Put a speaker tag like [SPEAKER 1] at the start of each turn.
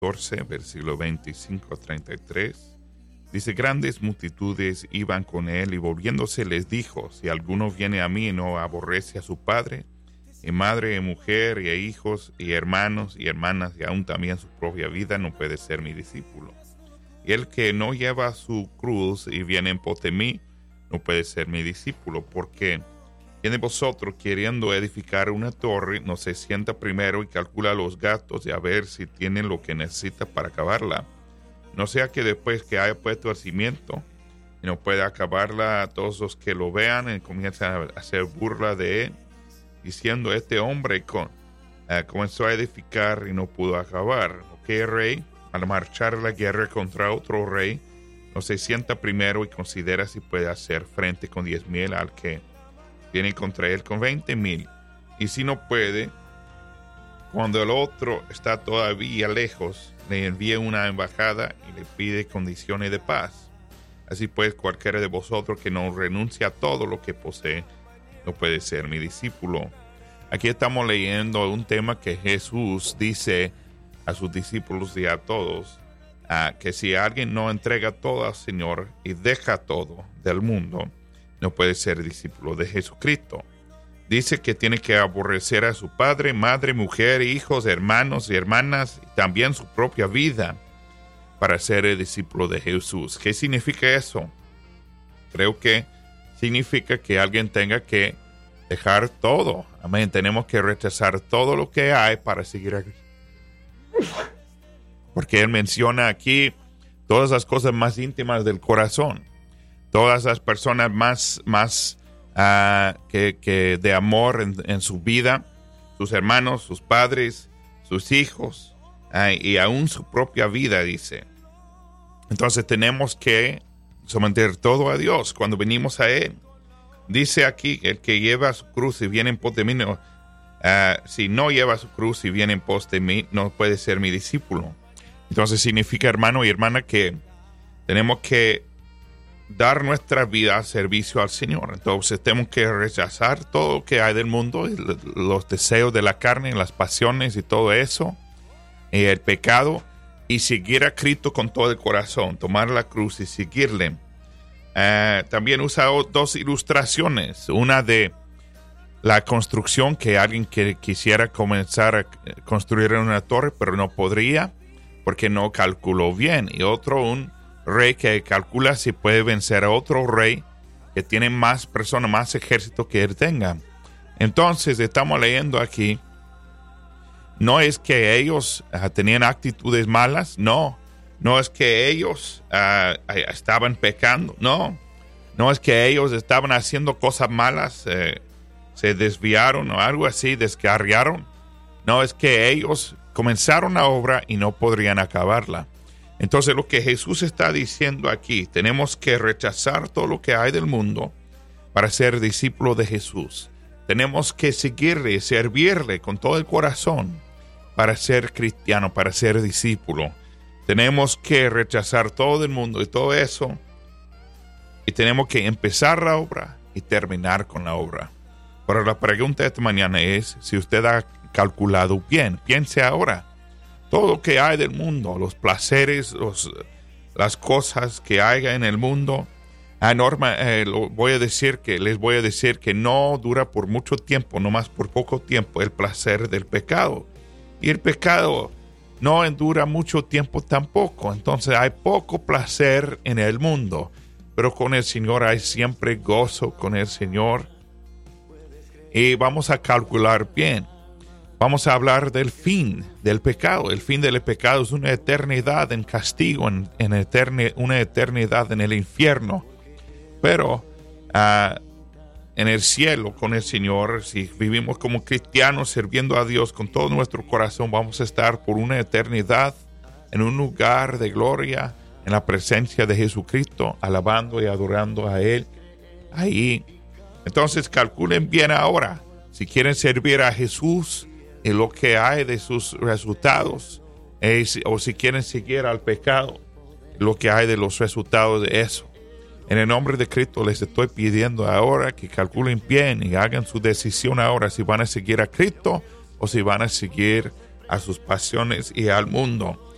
[SPEAKER 1] 14, versículo 25-33. Dice, grandes multitudes iban con él y volviéndose les dijo, si alguno viene a mí y no aborrece a su padre, y madre, y mujer, y hijos, y hermanos, y hermanas, y aún también su propia vida, no puede ser mi discípulo. Y el que no lleva su cruz y viene en pos de mí, no puede ser mi discípulo, porque ¿quién de vosotros, queriendo edificar una torre, no se sienta primero y calcula los gastos y a ver si tiene lo que necesita para acabarla? No sea que después que haya puesto el cimiento y no pueda acabarla, todos los que lo vean comienzan a hacer burla de él, diciendo, este hombre comenzó a edificar y no pudo acabar. ¿O qué rey, al marchar a la guerra contra otro rey, no se sienta primero y considera si puede hacer frente con 10,000 al que viene contra él con 20,000? Y si no puede, cuando el otro está todavía lejos, le envía una embajada y le pide condiciones de paz. Así pues, cualquiera de vosotros que no renuncie a todo lo que posee, no puede ser mi discípulo. Aquí estamos leyendo un tema que Jesús dice a sus discípulos y a todos, que si alguien no entrega todo al Señor y deja todo del mundo, no puede ser discípulo de Jesucristo. Dice que tiene que aborrecer a su padre, madre, mujer, hijos, hermanos y hermanas, y también su propia vida, para ser el discípulo de Jesús. ¿Qué significa eso? Creo que significa que alguien tenga que dejar todo. Amén. Tenemos que rechazar todo lo que hay para seguir a Cristo. Porque él menciona aquí todas las cosas más íntimas del corazón. Todas las personas más que de amor en su vida, sus hermanos, sus padres, sus hijos, y aún su propia vida, dice. Entonces tenemos que someter todo a Dios cuando venimos a Él. Dice aquí, el que lleva su cruz y viene en pos de mí, si no lleva su cruz y viene en pos de mí, no puede ser mi discípulo. Entonces significa, hermano y hermana, que tenemos que dar nuestra vida a servicio al Señor. Entonces tenemos que rechazar todo lo que hay del mundo, los deseos de la carne, las pasiones y todo eso, el pecado, y seguir a Cristo con todo el corazón, tomar la cruz y seguirle. También usa dos ilustraciones, una de la construcción, que alguien que quisiera comenzar a construir una torre pero no podría porque no calculó bien, y otro, un rey que calcula si puede vencer a otro rey que tiene más personas, más ejército que él tenga. Entonces estamos leyendo aquí, no es que ellos tenían actitudes malas, no es que ellos estaban pecando, no es que ellos estaban haciendo cosas malas, se desviaron o algo así, descarriaron. No, es que ellos comenzaron la obra y no podrían acabarla. Entonces lo que Jesús está diciendo aquí, tenemos que rechazar todo lo que hay del mundo para ser discípulo de Jesús. Tenemos que seguirle, servirle con todo el corazón para ser cristiano, para ser discípulo. Tenemos que rechazar todo el mundo y todo eso, y tenemos que empezar la obra y terminar con la obra. Pero la pregunta de esta mañana es, si usted ha calculado bien, piense ahora. Todo lo que hay del mundo, los placeres, las cosas que hay en el mundo, les voy a decir que no dura por mucho tiempo, nomás por poco tiempo, el placer del pecado. Y el pecado no dura mucho tiempo tampoco. Entonces hay poco placer en el mundo, pero con el Señor hay siempre gozo con el Señor. Y vamos a calcular bien. Vamos a hablar del fin del pecado. El fin del pecado es una eternidad en castigo, una eternidad en el infierno. Pero en el cielo con el Señor, si vivimos como cristianos sirviendo a Dios con todo nuestro corazón, vamos a estar por una eternidad en un lugar de gloria, en la presencia de Jesucristo, alabando y adorando a Él ahí. Entonces calculen bien ahora, si quieren servir a Jesús y lo que hay de sus resultados, o si quieren seguir al pecado, lo que hay de los resultados de eso. En el nombre de Cristo les estoy pidiendo ahora que calculen bien y hagan su decisión ahora, si van a seguir a Cristo o si van a seguir a sus pasiones y al mundo.